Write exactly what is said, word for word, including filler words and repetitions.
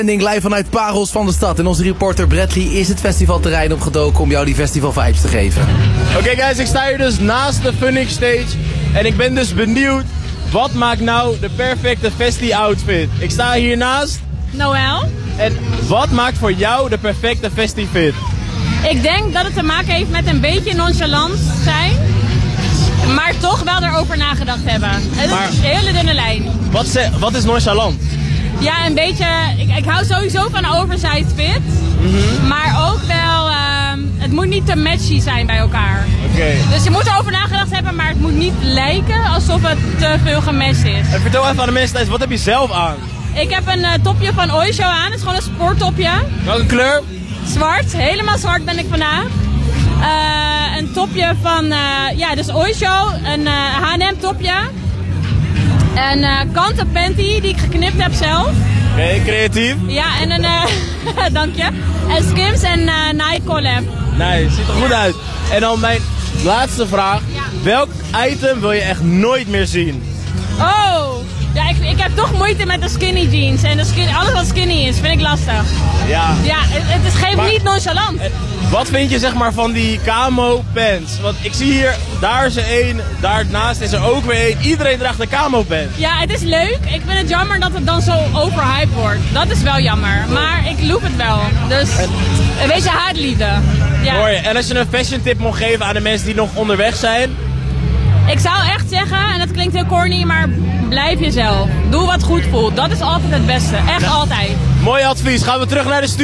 Live vanuit Parels van de stad. En onze reporter Bradley is het festivalterrein opgedoken om jou die festival vibes te geven. Oké okay guys, ik sta hier dus naast de Funix stage. En ik ben dus benieuwd, wat maakt nou de perfecte festi-outfit? Ik sta hiernaast. Noël. En wat maakt voor jou de perfecte festi-fit? Ik denk dat het te maken heeft met een beetje nonchalant zijn. Maar toch wel erover nagedacht hebben. Het is maar, een hele dunne lijn. Wat, ze, wat is nonchalant? Ja, een beetje. Ik, ik hou sowieso van een oversized fit. Mm-hmm. Maar ook wel, uh, het moet niet te matchy zijn bij elkaar. Okay. Dus je moet erover nagedacht hebben, maar het moet niet lijken alsof het te veel gematcht is. En vertel even aan de mensen thuis, wat heb je zelf aan? Ik heb een uh, topje van Oysho aan, het is gewoon een sporttopje. Welke kleur? Zwart, helemaal zwart ben ik vandaag. Uh, een topje van, uh, ja, dus Oysho, een uh, H en M topje. Een uh, kanten panty die ik geknipt heb zelf. Oké, okay, creatief. Ja, en een, uh, dank je. En Skims en uh, Nike collab. Nee, ziet er goed ja. uit. En dan mijn laatste vraag. Ja. Welk item wil je echt nooit meer zien? Oh, ja, ik, ik heb toch moeite met de skinny jeans. En de skin, alles wat skinny is, vind ik lastig. Ja. Ja, het, het is geen maar, niet nonchalant. Wat vind je zeg maar van die camo pants? Want ik zie hier, daar is er één, daarnaast is er ook weer één. Iedereen draagt een camo pant. Ja, het is leuk. Ik vind het jammer dat het dan zo overhyped wordt. Dat is wel jammer. Maar ik loop het wel. Dus een beetje haatliefde. Ja. Hoor je. En als je een fashion tip mocht geven aan de mensen die nog onderweg zijn? Ik zou echt zeggen, en dat klinkt heel corny, maar blijf jezelf. Doe wat goed voelt. Dat is altijd het beste. Echt ja. altijd. Mooi advies. Gaan we terug naar de studio.